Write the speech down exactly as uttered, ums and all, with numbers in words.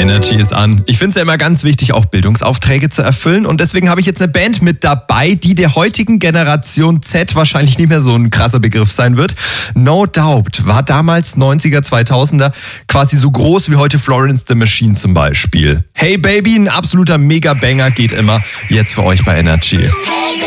Energy ist an. Ich finde es ja immer ganz wichtig, auch Bildungsaufträge zu erfüllen. Und deswegen habe ich jetzt eine Band mit dabei, die der heutigen Generation Z wahrscheinlich nicht mehr so ein krasser Begriff sein wird. No Doubt war damals neunziger, zweitausender quasi so groß wie heute Florence the Machine zum Beispiel. Hey Baby, ein absoluter Mega-Banger geht immer. Jetzt für euch bei Energy.